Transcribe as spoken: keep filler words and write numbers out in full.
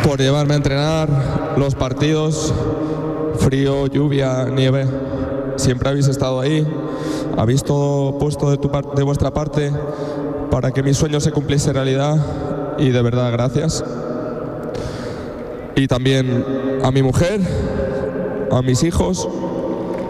por llevarme a entrenar los partidos, frío, lluvia, nieve. Siempre habéis estado ahí, habéis todo puesto de, tu par- de vuestra parte para que mi sueño se cumpliese realidad y de verdad gracias. Y también a mi mujer, a mis hijos